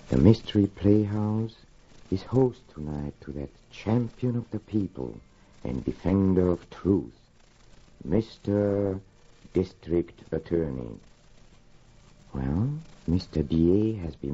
The Mystery Playhouse is host tonight to that champion of the people and defender of truth, Mr. District Attorney. Well, Mr. D.A. has been